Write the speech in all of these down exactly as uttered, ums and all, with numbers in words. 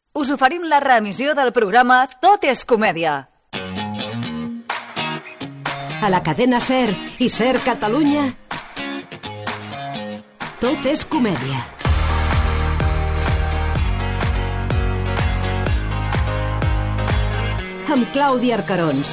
Us oferim la reemissió del programa Tot és comèdia. A la cadena SER i SER Catalunya, Tot és comèdia. Amb Clàudia Arcarons.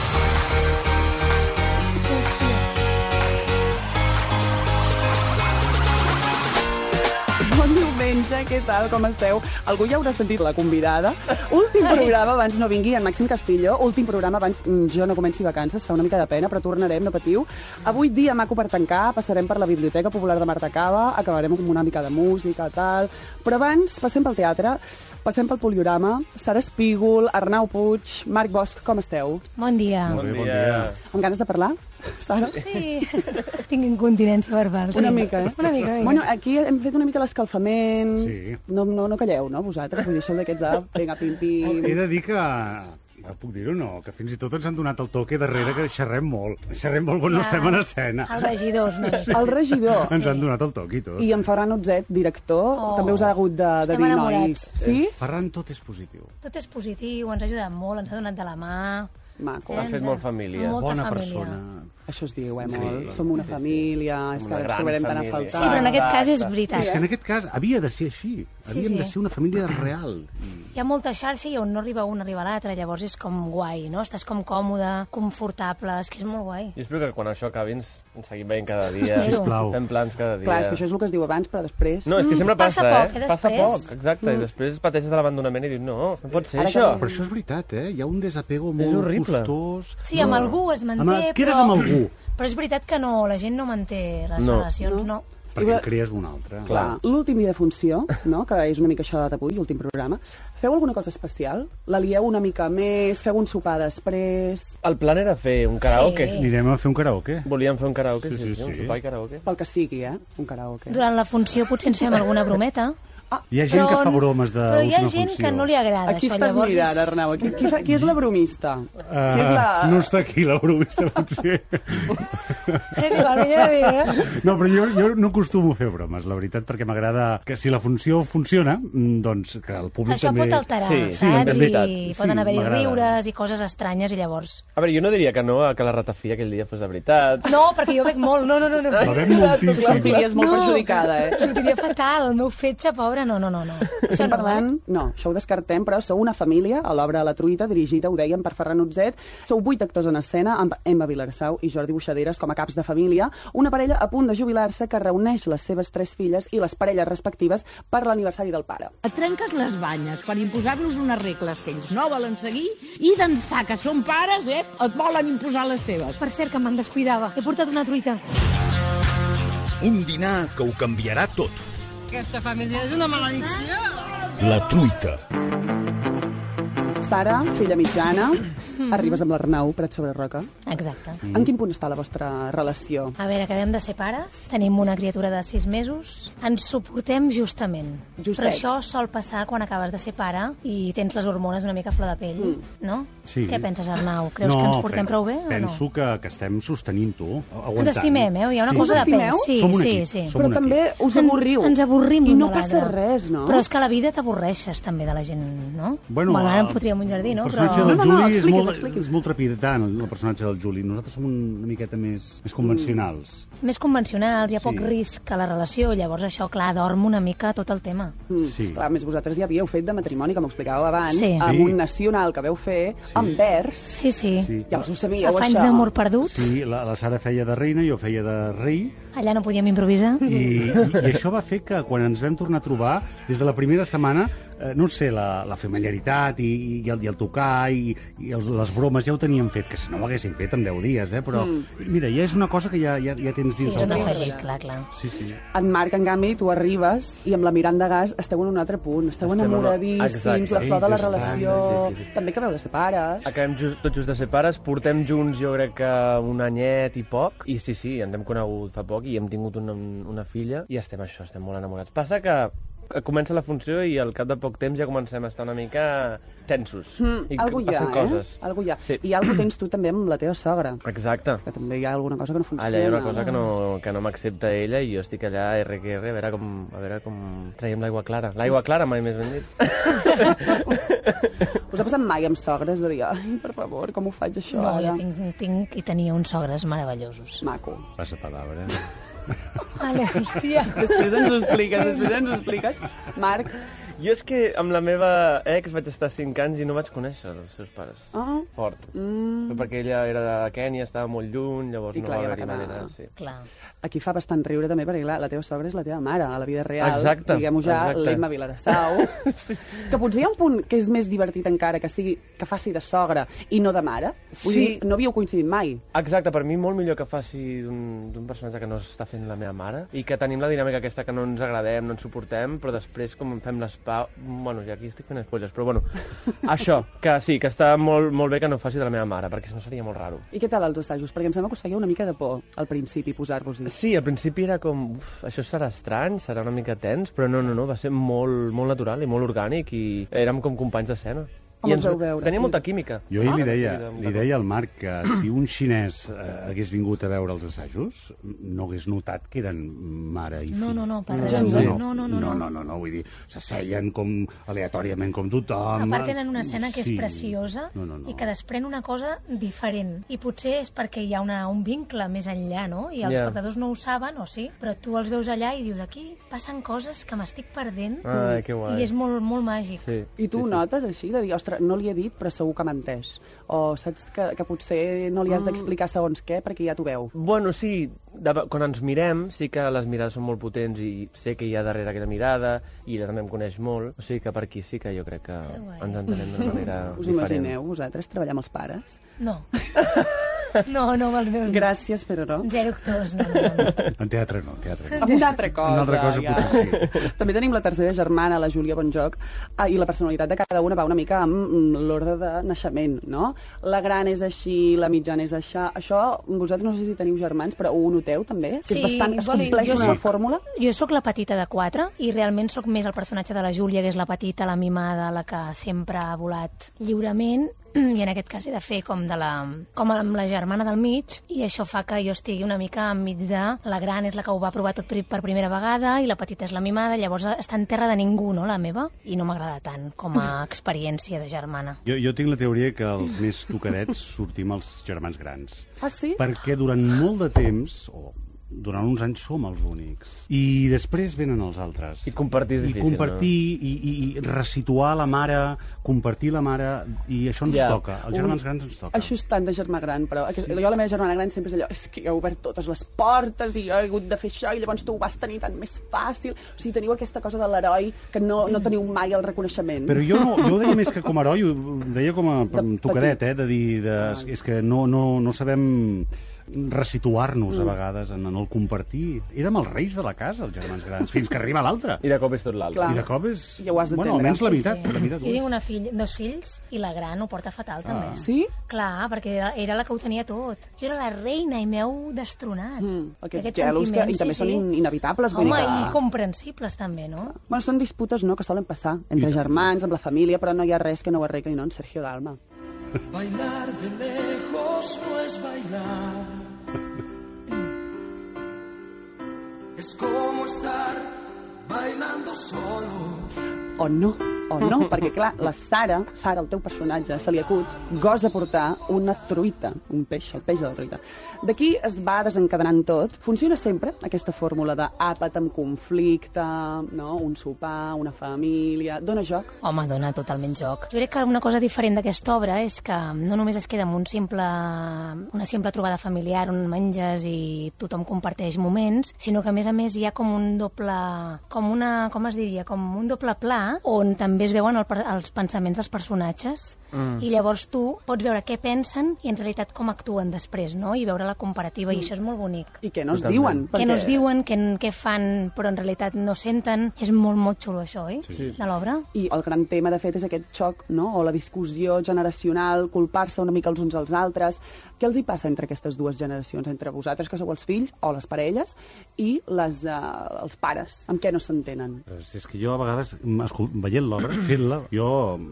Bon diumenge, què tal, com esteu? Algú ja haurà sentit la convidada. Últim programa abans no vingui en Màxim Castillo. Últim programa abans jo no comenci vacances, fa una mica de pena, però tornarem, no patiu. Avui dia maco per tancar, passarem per la Biblioteca Popular de Marta Cava, acabarem amb una mica de música, tal. Però abans passem pel teatre, passem pel Poliorama. Sara Espígol, Arnau Puig, Marc Bosch, com esteu? Bon dia. Bon dia. Bon dia. Amb ganes de parlar? Sara? Sí, tinc incontinència verbal. Sí. Una mica, eh? Una mica, una mica. Bueno, aquí hem fet una mica l'escalfament. Sí. No, no, no calleu, no, vosaltres? Vull dir, sou d'aquests de vinga, pim-pim. He de dir que... No puc dir-ho, no, que fins i tot ens han donat el toque darrere que xerrem molt. Xerrem molt quan no estem en escena. Els regidors, no? Sí. El regidor. Ens han donat el toque i tot. I en Ferran Otzet, director, Oh. també us ha hagut de, de Estem dir enamorats. nois. Sí? Ferran, tot és positiu. Tot és positiu, ens ha ajudat molt, ens ha donat de la mà. Maco. Ha fet molt família. Molta Bona família. persona. Això es diu, eh, Sí, molt. Som una sí, sí. família, és Som que una ens gran trobarem tan a família. faltar. Sí, però en aquest cas és Exacte. veritat. És que en aquest cas havia de ser així. Havíem sí. de ser una família real. Hi ha molta xarxa i on no arriba un arriba l'altre, llavors és com guai, no? Estàs com còmode, confortable, és que és molt guai. Jo espero que quan això acabi ens, ens seguim veient cada dia. Espero. Sisplau. Fem plans cada dia. Clar, és que això és el que es diu abans, però després... No, és que sempre Passa passa, poc, eh? eh, Passa després. poc, exacte. I després pateixes de l'abandonament i dius, no, no pot ser Ara això. que- Però això és veritat, eh? Hi ha un desapego És molt horrible. costós. Sí, amb algú es manté, Amb- Quedes però... amb algú, Però és veritat que no, la gent no manté les No. relacions, no. perquè en crees un altre. Clar, l'últim dia de funció, no? Que és una mica això d'avui, l'últim programa, feu alguna cosa especial? La lieu una mica més? Feu un sopar després? El plan era fer un karaoke. Sí. Anirem a fer un karaoke. Volíem fer un karaoke, Sí, sí, sí, sí, un sí. sopar i karaoke. Pel que sigui, eh? Un karaoke. Durant la funció potser ens fem alguna brometa. Hi ha gent que fa bromes de Però hi ha última gent funció. que no li agrada A qui això, estàs llavors... mirant, Arnau? Qui, qui, fa- qui és la bromista? Uh, Qui és la... No està aquí la bromista, potser. És igual, millor no dir-ho, eh? No, però jo, jo no acostumo a fer bromes, la veritat, perquè m'agrada que si la funció funciona, mm, doncs que el públic Això també... pot alterar, Sí, sí, saps? és veritat. I Sí, poden haver-hi m'agrada. riures i coses estranyes i llavors... A veure, jo no diria que no, a que la ratafia aquell dia fos de veritat. No, perquè jo bec molt, no, no, no. no. La veig moltíssim. Sortiries molt No. perjudicada, eh? Sortiria fatal, el meu fetge, pobre, no, no, no. no. Això Estem no, parlant... No, això ho descartem, però sou una família a l'obra La Truita, dirigida, ho dèiem, per Ferran Otzet. Sou vuit actors en escena, amb Emma Vilarsau i Jordi Buixaderes com a caps de família. Una parella a punt de jubilar-se que reuneix les seves tres filles i les parelles respectives per l'aniversari del pare. Et trenques les banyes per imposar-los unes regles que ells no volen seguir i d'ençà que són pares, eh, et volen imposar les seves. Per cert, que me'n descuidava. He portat una truita. Un dinar que ho canviarà tot. Aquesta família és una maledicció. La truita. Sara, filla mitjana, arribes amb l'Arnau, Prat sobre Roca. Exacte. En quin punt està la vostra relació? A veure, acabem de ser pares, tenim una criatura de sis mesos, ens suportem justament. Justets. Però això sol passar quan acabes de ser pare i tens les hormones una mica a flor de pell, mm. no? Sí. Què penses, Arnau? Creus no, que ens portem pen- prou bé penso o no? que, que estem sostenint-ho, aguantant. Ens estimem, eh? Hi ha una Sí. cosa Us de pes. estimeu? Sí, Som un sí, equip, sí. som Però un també equip. us avorriu. Ens avorrim I l'un no de passa l'altre. res, no? Però és que a la vida t'avorreixes també de la gent, no? Bueno, ara em el- fotríem un jardí, no? El Però... personatge No, del no, no, Juli és, expliqui's, molt, expliqui's. és molt trepidant, el personatge del Juli. Nosaltres som una miqueta més, més convencionals. Més convencionals, hi ha Sí. poc risc a la relació, llavors això, clar, dorm una mica tot el tema. Mm, Sí. Clar, a més vosaltres ja havíeu fet de matrimoni, com explicàveu abans, Sí. amb Sí. un nacional que veu fer, Sí. amb vers. Sí, sí. Sí. Ja us ho sabíeu, Afanys això. d'amor perduts, Sí, la, la Sara feia de reina, jo feia de rei, allà no podíem improvisar. i, i, i això va fer que quan ens vam tornar a trobar, des de la primera setmana, eh, no sé, la, la familiaritat i, i, el, i el tocar i, i el, les bromes ja ho teníem fet, que si no ho haguéssim fet en deu dies, eh? Però Mm. mira, ja és una cosa que ja, ja, ja tens Sí, dins és un del cos. afegit, clar, clar. Sí, sí. En Marc, en canvi, tu arribes i amb la Miranda Gas esteu en un altre punt. Esteu Estem en- enamoradíssims, Exacte. la flor de la Ells estan- relació... sí, sí, sí. També acabeu de ser pares. Acabem just, tot just de ser pares, portem junts jo crec que un anyet i poc, i sí, sí, ens hem conegut fa poc i hem tingut una, una filla i estem això, estem molt enamorats. Passa que comença la funció i al cap de poc temps ja comencem a estar una mica tensos. Mm, I algú hi ha, passen eh? coses. Algú hi ha. Sí. I algú tens tu també amb la teva sogra. Exacte. Que també hi ha alguna cosa que no funciona. Allà hi ha una cosa que no, que no m'accepta ella i jo estic allà R que R a veure com, a veure com traiem l'aigua clara. L'aigua clara, mai més ben dit. Us ha passat mai amb sogres de dir, ai, per favor, com ho faig això No, ara? jo tinc, tinc i tenia uns sogres meravellosos. Maco. Passa palabra. Vale, hòstia. Després ens ho expliques, després ens ho expliques. Marc, Jo és que amb la meva ex vaig estar cinc anys i no vaig conèixer els seus pares. Ah. Fort. Mm. Perquè ella era de Kènia, estava molt lluny, llavors I no clar, va ja va haver-hi quedar- manera. Sí. Clar. aquí fa bastant riure també, perquè clar, la teva sogra és la teva mare, a la vida real. Exacte, Diguem-ho ja, exacte. l'Emma Vilarassau. sí. Que potser hi ha un punt que és més divertit encara, que sigui que faci de sogra i no de mare. Vull Sí. dir, no havíeu coincidit mai. Exacte, per mi molt millor que faci d'un d'un personatge que no està fent la meva mare i que tenim la dinàmica aquesta que no ens agradem, no ens suportem, però després com fem les pau... Bueno, ja aquí estic fent spoilers, però bueno, això, que sí, que està molt, molt bé que no faci de la meva mare, perquè si no seria molt raro. I què tal els assajos? Perquè em sembla que us feia una mica de por al principi posar-vos-hi. Sí, al principi era com, uf, això serà estrany, serà una mica tens, però no, no, no, va ser molt, molt natural i molt orgànic i érem com companys d'escena. Com I els vau veure? tenia molta química. Jo ahir li Ah, deia, sí, li deia al Marc que si un xinès eh, hagués vingut a veure els assajos, no hagués notat que eren mare i fill. No, no, no, per res. no, Sí. no, No, no, no, no, no. no, no, no, vull dir, s'asseien com aleatòriament com tothom. A part tenen una escena que és Sí. preciosa no, no, no. i que desprèn una cosa diferent. I potser és perquè hi ha una, un vincle més enllà, no? I els Ja. espectadors no ho saben, o sí, però tu els veus allà i dius, aquí passen coses que m'estic perdent Ai, que guai. i és molt, molt màgic. Sí, I tu sí, ho sí. notes així, de dir, ostres, no li he dit, però segur que m'ha entès. O saps que, que potser no li has d'explicar segons què, perquè ja t'ho veu. Bueno, sí, de, quan ens mirem, sí que les mirades són molt potents i sé que hi ha darrere aquella mirada i ella també em coneix molt, o sigui que per aquí sí que jo crec que Que guai. ens entenem d'una manera Us diferent. imagineu, vosaltres, treballar amb els pares? No. No, no, amb els meus... Gràcies, però no. Zero actors, no, no, no. En teatre no, en teatre no. Amb una altra cosa. Una altra cosa ja. potser sí. També tenim la tercera germana, la Júlia Bonjoc, ah, i la personalitat de cada una va una mica amb mm, l'ordre de naixement, no? La gran és així, la mitjana és això. Això, vosaltres no sé si teniu germans, però ho noteu també? Que és bastant, es vol dir, compleix jo una soc- fórmula? Jo sóc la petita de quatre i realment sóc més el personatge de la Júlia, que és la petita, la mimada, la que sempre ha volat lliurement, i en aquest cas he de fer com de la, com amb la germana del mig, i això fa que jo estigui una mica enmig de la gran és la que ho va provar tot per, per primera vegada i la petita és la mimada, llavors està en terra de ningú, no, la meva, i no m'agrada tant com a experiència de germana. Jo, jo tinc la teoria que els més tocadets sortim els germans grans. Ah, sí? Perquè durant molt de temps, o durant uns anys som els únics. I després venen els altres. I compartir és I difícil, compartir, i, i, i resituar la mare, compartir la mare, i això ens Ja. toca. Els germans grans ens toca. Això és tant de germà gran, però sí. Jo la meva germana gran sempre és allò, és que he obert totes les portes i jo he hagut de fer això i llavors tu ho vas tenir tan més fàcil. O sigui, teniu aquesta cosa de l'heroi que no, no teniu mai el reconeixement. Però jo, no, jo ho deia més que com a heroi, ho deia com a De tocadet, petit. eh, de dir, de, és que no, no, no sabem resituar-nos a vegades en, en el compartir. Érem els reis de la casa, els germans grans, fins que arriba l'altre. I de cop és tot l'altre. Clar. I de cop és... Ja ho has bueno, d'entendre. almenys la Sí, meitat. Sí. La meitat ho Jo és. tinc una fill, dos fills i la gran ho porta fatal, també. Sí? Clar, perquè era, era la que ho tenia tot. Jo era la reina i m'heu destronat. Mm, aquests Aquests gelos que, i sentiments, també sí, són sí. in- inevitables. vull Home, dir que... i comprensibles també, no? Bueno, són disputes, no?, que solen passar entre germans, amb la família, però no hi ha res que no ho arregli, no?, en Sergio Dalma. Bailar de lejos no es bailar. Es como estar bailando solo. O no, o no, perquè clar, la Sara, Sara, el teu personatge, se li acut, gosa portar una truita, un peix, el peix de la truita. D'aquí es va desencadenant tot. Funciona sempre aquesta fórmula d'àpat amb conflicte, no? Un sopar, una família... Dóna joc? Home, dona totalment joc. Jo crec que una cosa diferent d'aquesta obra és que no només es queda amb un simple, una simple trobada familiar on menges i tothom comparteix moments, sinó que a més a més hi ha com un doble... com una... com es diria? Com un doble pla on també es veuen el, els pensaments dels personatges mm. i llavors tu pots veure què pensen i en realitat com actuen després, no? I veure la comparativa, mm. i això és molt bonic. I què no es Totalment. diuen? Què no es diuen, què, què fan, però en realitat no senten. És molt, molt xulo, això, oi? Sí. De l'obra. I el gran tema, de fet, és aquest xoc, no?, o la discussió generacional, culpar-se una mica els uns als altres. Què els hi passa entre aquestes dues generacions, entre vosaltres, que sou els fills, o les parelles, i les de, els pares? Amb què no s'entenen? Si és que jo, a vegades, escol- veient l'obra, fent-la, jo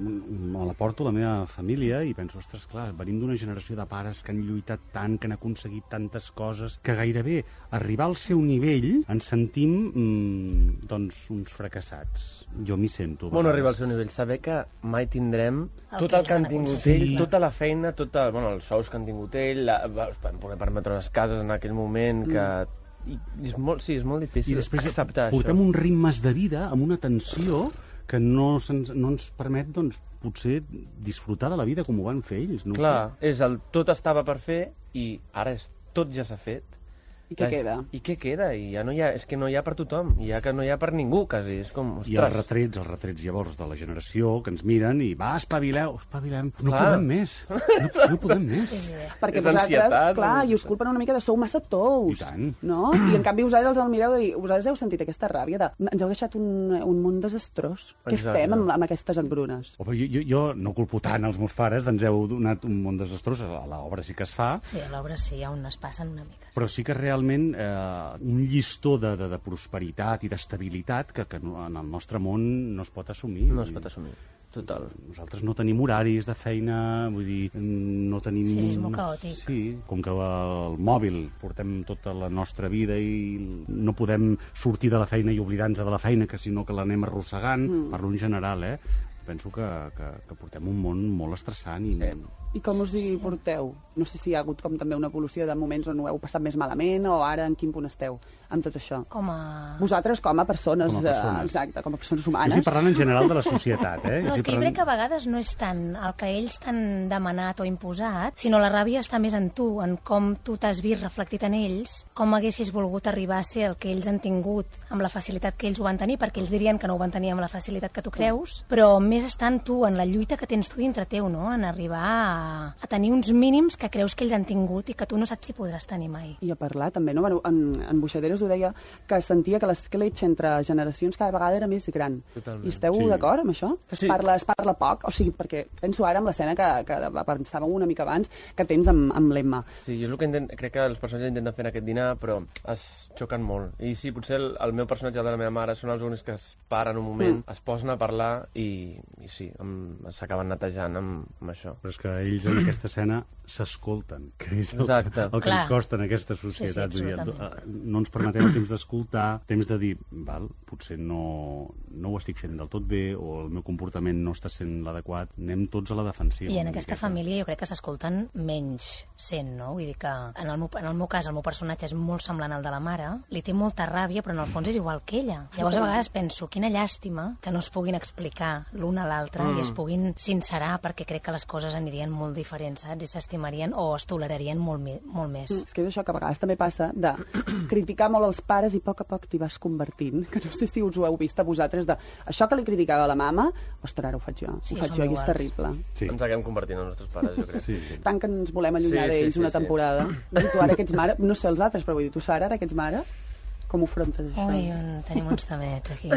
me la porto a la meva família i penso, ostres, clar, venim d'una generació de pares que han lluitat tant, que han aconseguit tantes coses, que gairebé arribar al seu nivell ens sentim, mmm, doncs, uns fracassats. Jo m'hi sento. Bueno, arribar al seu nivell, saber que mai tindrem El tot que el que ells han han tingut aconseguit. ell, tota la feina, tota, bueno, els sous que han tingut ell, la, vam poder permetre unes cases en aquell moment que... I, i és molt, sí, és molt difícil I després acceptar portem això. uns ritmes de vida amb una tensió que no, se'ns, no ens permet, doncs, potser disfrutar de la vida com ho van fer ells. No ho Clar, sé. és el tot estava per fer i ara és, tot ja s'ha fet. I què És- queda? I què queda? I ja no hi ha, és que no hi ha per tothom, i ja que no hi ha per ningú, quasi. És com, I els ostres, retrets, els retrets llavors de la generació que ens miren i va, espavileu, espavilem. No Clar. podem més. No, no podem més. Sí, sí. Perquè És vosaltres, ansietat, clar, no? i us culpen una mica de sou massa tous. I tant. No? I en canvi vosaltres els mireu de dir, vosaltres heu sentit aquesta ràbia de ens heu deixat un, un món desastrós. Què Exacte. fem amb, amb aquestes engrunes? Oh, jo, jo, jo no culpo tant els meus pares, ens heu donat un món desastrós, a l'obra sí que es fa, Sí, a l'obra sí, on es passen una mica. però sí que realment eh, un llistó de, de, de prosperitat i d'estabilitat que, que no- en el nostre món no es pot assumir. no es pot assumir. Total. Nosaltres no tenim horaris de feina, vull dir, no tenim... Sí, sí, és molt caòtic. Sí, com que el mòbil portem tota la nostra vida i no podem sortir de la feina i oblidar-nos de la feina, que sinó que l'anem arrossegant, mm. parlo en general, eh? Penso que, que, que portem un món molt estressant i... Sí. I com us hi porteu? No sé si hi ha hagut com també una evolució de moments on ho heu passat més malament o ara en quin punt esteu amb tot això. Com a... Vosaltres com a persones, Com a persones. eh, exacte, com a persones Jo humanes. estic parlant en general de la societat, eh? No, és Estic que jo parlant- crec que a vegades no és tant el que ells t'han demanat o imposat, sinó la ràbia està més en tu, en com tu t'has vist reflectit en ells, com haguessis volgut arribar a ser el que ells han tingut amb la facilitat que ells ho van tenir, perquè ells dirien que no ho van tenir amb la facilitat que tu creus, però més està en tu, en la lluita que tens tu dintre teu, no? En arribar a, a tenir uns mínims que creus que ells han tingut i que tu no saps si podràs tenir mai. I a parlar també, no? Bueno, en, en Buixaderes ho deia, que sentia que l'escletx entre generacions cada vegada era més gran. Totalment. I esteu Sí. d'acord amb això? Que es, Sí. parla, es parla poc? O sigui, perquè penso ara amb l'escena que, que pensàvem una mica abans, que tens amb, amb l'Emma. Sí, jo és el que intent, crec que els personatges intenten fer en aquest dinar, però es xoquen molt. I sí, potser el, el meu personatge i el de la meva mare són els únics que es paren un moment, mm. es posen a parlar i, i sí, amb- s'acaben netejant amb, amb això. Però és que ells en aquesta escena s'escolten, que és el, Exacte. el que Clar. ens costa en aquesta societat. Sí, sí, Vull dir, absolutament. no ens permetem el temps d'escoltar, temps de dir, val, potser no, no ho estic fent del tot bé o el meu comportament no està sent l'adequat, anem tots a la defensiva. I en una aquesta miqueta. família jo crec que s'escolten menys sent, no? Vull dir que en el, meu, en el meu cas el meu personatge és molt semblant al de la mare, li té molta ràbia, però en el fons és igual que ella. Llavors a vegades penso, quina llàstima que no es puguin explicar l'un a l'altre mm. i es puguin sincerar, perquè crec que les coses anirien molt diferents, saps? I s'estimarien o es tolerarien molt, mi- molt més. És que és això que a vegades també passa de criticar molt els pares i a poc a poc t'hi vas convertint. Que no sé si us ho heu vist a vosaltres, de això que li criticava a la mama, ostres, ara ho faig jo. Sí, ho faig som jo i és iguals. terrible. Sí. Ens acabem convertint en els nostres pares, jo crec. Sí, sí. Tant que ens volem allunyar Sí, sí, d'ells sí, una sí. temporada. I tu ara que ets mare, no sé els altres, però vull dir, tu Sara, ara que ets mare, com ho afrontes això? Ui, un, tenim uns tamets aquí.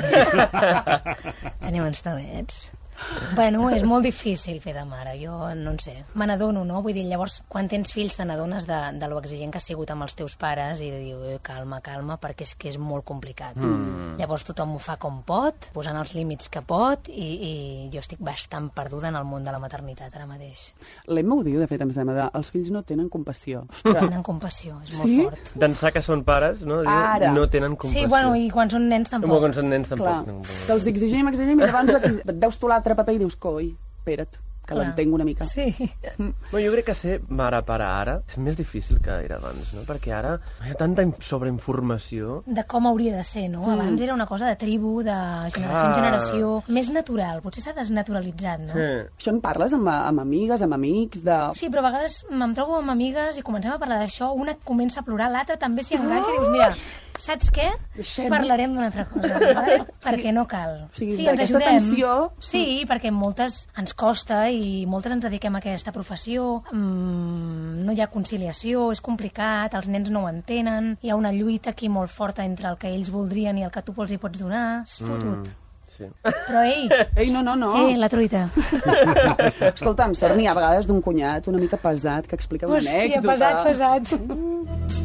Tenim uns tamets. Bueno, és molt difícil fer de mare, jo no en sé. Me n'adono, no? Vull dir, llavors, quan tens fills te n'adones de, de lo exigent que has sigut amb els teus pares i de dir, eh, calma, calma, perquè és que és molt complicat. Mm. Llavors tothom ho fa com pot, posant els límits que pot, i, i jo estic bastant perduda en el món de la maternitat ara mateix. L'Emma ho diu, de fet, em sembla, de, els fills no tenen compassió. No tenen compassió, és molt Sí? fort. D'ençà que són pares, no? Diu, Ara. no tenen compassió. Sí, bueno, i quan són nens tampoc. Bueno, quan són nens tampoc. Clar, no, que els exigim, exigim, i llavors et, et veus tu l'altre paper i dius, coi, espera't, que Clar. l'entenc una mica. Sí. No, jo crec que ser mare-pare ara és més difícil que era abans, no? Perquè ara hi ha tanta in- sobreinformació. De com hauria de ser, no? Abans era una cosa de tribu, de generació en Clar. generació, més natural, potser s'ha desnaturalitzat, no? Eh. Això en parles amb, amb amigues, amb amics, de... Sí, però a vegades em trobo amb amigues i comencem a parlar d'això, una comença a plorar, l'altra també s'hi enganxa i dius, mira, saps què? Deixem. Parlarem d'una altra cosa, vale? Perquè no cal. O sigui, sí, d'aquesta tensió- Sí, perquè moltes ens costa i moltes ens dediquem a aquesta professió, mm, no hi ha conciliació, és complicat, els nens no ho entenen, hi ha una lluita aquí molt forta entre el que ells voldrien i el que tu els hi pots donar, és fotut. Sí. Però, ei... Ei, no, no, no. Eh, la truita. Escolta'm, Sorni, a vegades d'un cunyat una mica pesat que explica una Hòstia, anècdota. pesat, pesat.